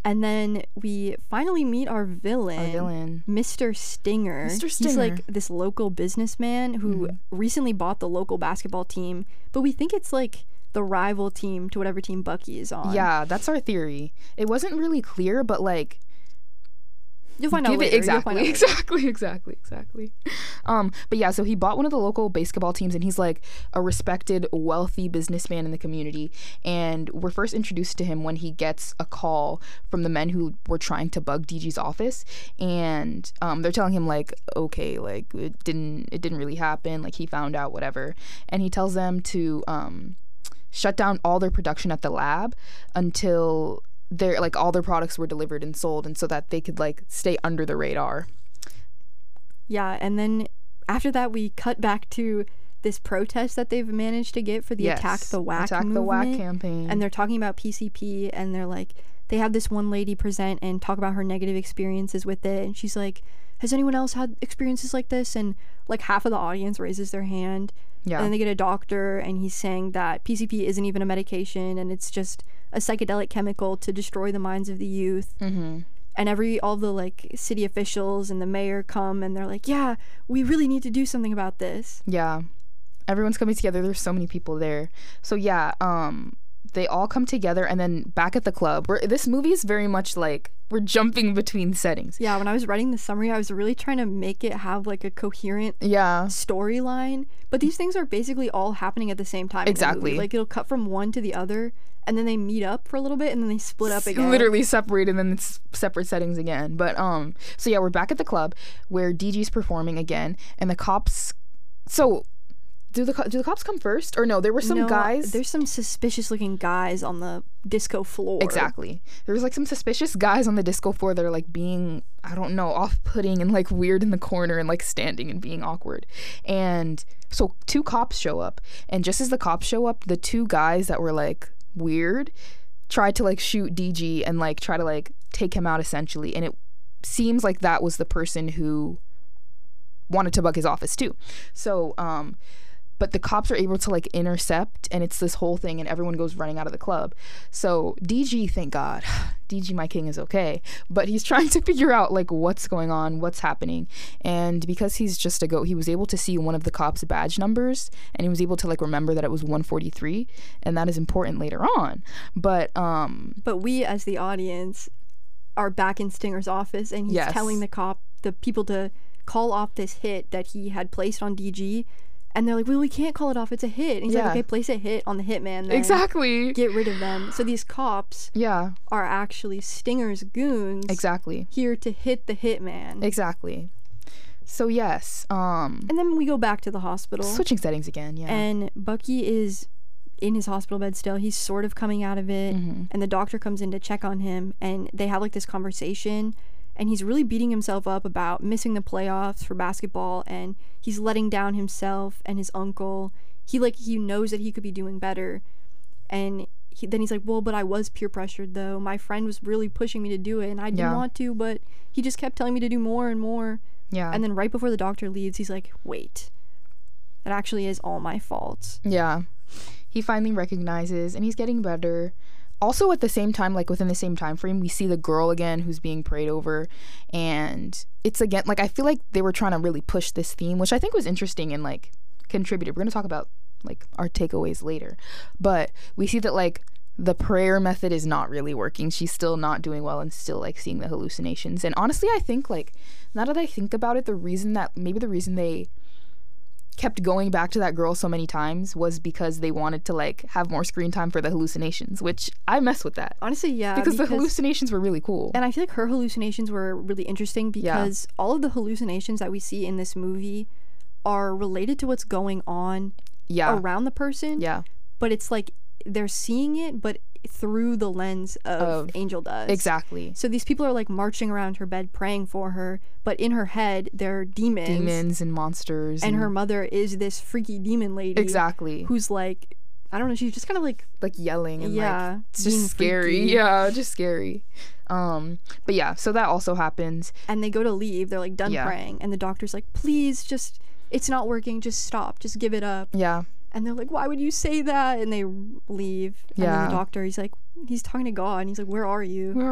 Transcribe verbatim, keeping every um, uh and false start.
And then we finally meet our villain, Our villain. Mister Stinger. Mister Stinger. He's like this local businessman who Mhm. recently bought the local basketball team, but we think it's like the rival team to whatever team Bucky is on. Yeah, that's our theory. It wasn't really clear, but like You'll find out give it later. You'll find exactly, out later. exactly, exactly, exactly. Um, but yeah, so he bought one of the local basketball teams, and he's like a respected, wealthy businessman in the community. And we're first introduced to him when he gets a call from the men who were trying to bug D G's office, and um, they're telling him like, okay, like it didn't, it didn't really happen. Like he found out, whatever. And he tells them to um, shut down all their production at the lab until their like all their products were delivered and sold, and so that they could like stay under the radar. Yeah, and then after that we cut back to this protest that they've managed to get for the Yes. Attack the Whack Attack movement. the Whack campaign. And they're talking about P C P, and they're like, they have this one lady present and talk about her negative experiences with it, and she's like, has anyone else had experiences like this? And like half of the audience raises their hand. Yeah. And then they get a doctor, and he's saying that P C P isn't even a medication, and it's just a psychedelic chemical to destroy the minds of the youth. Mm-hmm. And every all the like city officials and the mayor come, and they're like, yeah, we really need to do something about this. Yeah. Everyone's coming together. There's so many people there. So yeah, um, they all come together, and then back at the club, we're, this movie is very much like we're jumping between settings. Yeah, when I was writing the summary, I was really trying to make it have like a coherent Yeah. storyline, but these things are basically all happening at the same time. in the Exactly. movie. Like it'll cut from one to the other, and then they meet up for a little bit, and then they split up again. Literally separated, and then it's separate settings again. But um, so yeah, we're back at the club where D G's performing again, and the cops. So, do the co- do the cops come first, or no? There were some No, guys. There's some suspicious looking guys on the disco floor. Exactly. There was like some suspicious guys on the disco floor that are like being, I don't know, off-putting and like weird in the corner and like standing and being awkward. And so two cops show up, and just as the cops show up, the two guys that were like weird tried to like shoot D G and like try to like take him out essentially. And it seems like that was the person who wanted to bug his office too. So, um, but the cops are able to like intercept, and it's this whole thing, and everyone goes running out of the club. So D G, thank God, D G my king is okay, but he's trying to figure out like what's going on, what's happening. And because he's just a goat, he was able to see one of the cops' badge numbers, and he was able to like remember that it was one forty-three, and that is important later on. But um But we, as the audience, are back in Stinger's office, and he's Yes. telling the cop, the people, to call off this hit that he had placed on D G. And they're like, well, we can't call it off. It's a hit. And he's Yeah. like, okay, place a hit on the hitman then. exactly Get rid of them. So these cops yeah are actually Stinger's goons. exactly Here to hit the hitman. exactly so yes um And then we go back to the hospital. switching settings again. Yeah. And Bucky is in his hospital bed still. He's sort of coming out of it. Mhm. And the doctor comes in to check on him. And they have like this conversation. And he's really beating himself up about missing the playoffs for basketball. And he's letting down himself and his uncle. He like he knows that he could be doing better. And he, then he's like, well, but I was peer pressured though. My friend was really pushing me to do it. And I didn't Yeah. want to, but he just kept telling me to do more and more. yeah And then right before the doctor leaves, he's like, wait, it actually is all my fault. Yeah. He finally recognizes, and he's getting better. Also, at the same time, like within the same time frame, we see the girl again who's being prayed over. And it's again, like, I feel like they were trying to really push this theme, which I think was interesting and like contributed. We're going to talk about like our takeaways later. But we see that like the prayer method is not really working. She's still not doing well and still like seeing the hallucinations. And honestly, I think like now that I think about it, the reason that maybe the reason they kept going back to that girl so many times was because they wanted to like have more screen time for the hallucinations, which I mess with that Honestly, yeah. because, the hallucinations were really cool. And I feel like her hallucinations were really interesting because all of the hallucinations that we see in this movie are related to what's going on yeah around the person. yeah But it's like they're seeing it, but through the lens of, Of- Angel does. exactly So these people are like marching around her bed praying for her, but in her head they're demons. demons and monsters And her mother is this freaky demon lady. exactly Who's like, I don't know, she's just kind of like, like yelling and yeah, like it's being just scary freaky. yeah just scary um but yeah, so that also happens. And they go to leave. They're like done Yeah. praying, and the doctor's like, please, just, it's not working. Just stop. Just give it up. Yeah And they're like, why would you say that? And they leave. And then Yeah. the doctor, he's like, he's talking to God, and he's like, where are you? Where